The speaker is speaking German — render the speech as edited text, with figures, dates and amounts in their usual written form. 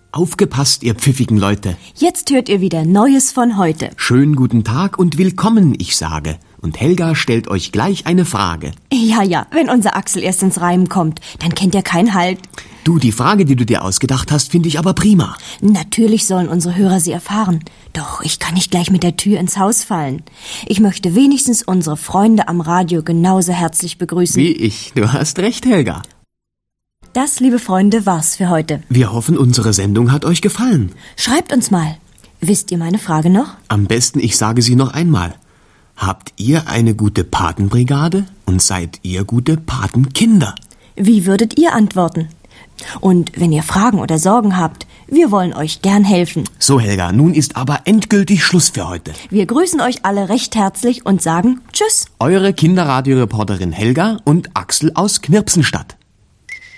Aufgepasst, ihr pfiffigen Leute. Jetzt hört ihr wieder Neues von heute. Schönen guten Tag und willkommen, ich sage. Und Helga stellt euch gleich eine Frage. Ja, wenn unser Axel erst ins Reimen kommt, dann kennt er keinen Halt. Du, die Frage, die du dir ausgedacht hast, finde ich aber prima. Natürlich sollen unsere Hörer sie erfahren. Doch ich kann nicht gleich mit der Tür ins Haus fallen. Ich möchte wenigstens unsere Freunde am Radio genauso herzlich begrüßen. Wie ich. Du hast recht, Helga. Das, liebe Freunde, war's für heute. Wir hoffen, unsere Sendung hat euch gefallen. Schreibt uns mal. Wisst ihr meine Frage noch? Am besten, ich sage sie noch einmal. Habt ihr eine gute Patenbrigade und seid ihr gute Patenkinder? Wie würdet ihr antworten? Und wenn ihr Fragen oder Sorgen habt, wir wollen euch gern helfen. So, Helga, nun ist aber endgültig Schluss für heute. Wir grüßen euch alle recht herzlich und sagen Tschüss. Eure Kinderradioreporterin Helga und Axel aus Knirpsenstadt.